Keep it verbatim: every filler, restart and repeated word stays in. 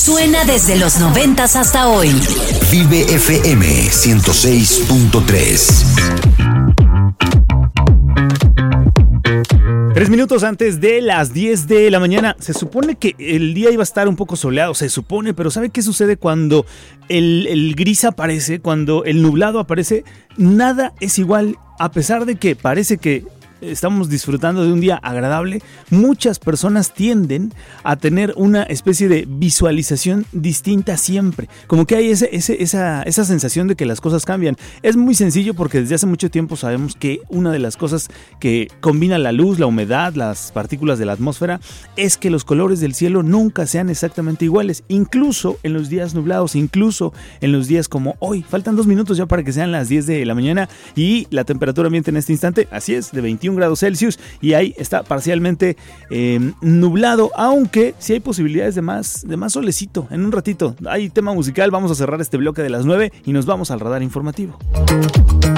Suena desde los noventas hasta hoy. Vive F M ciento seis punto tres. Tres minutos antes de las diez de la mañana. Se supone que el día iba a estar un poco soleado, se supone, pero ¿sabe qué sucede cuando el, el gris aparece, cuando el nublado aparece? Nada es igual, a pesar de que parece que estamos disfrutando de un día agradable. Muchas personas tienden a tener una especie de visualización distinta siempre, como que hay ese, ese, esa, esa sensación de que las cosas cambian. Es muy sencillo porque desde hace mucho tiempo sabemos que una de las cosas que combina la luz, la humedad, las partículas de la atmósfera es que los colores del cielo nunca sean exactamente iguales, incluso en los días nublados, incluso en los días como hoy. Faltan dos minutos ya para que sean las diez de la mañana y la temperatura ambiente en este instante, así es, de veintiún grados Celsius, y ahí está parcialmente eh, nublado, aunque sí hay posibilidades de más, de más solecito en un ratito. Hay tema musical, vamos a cerrar este bloque de las nueve y nos vamos al radar informativo.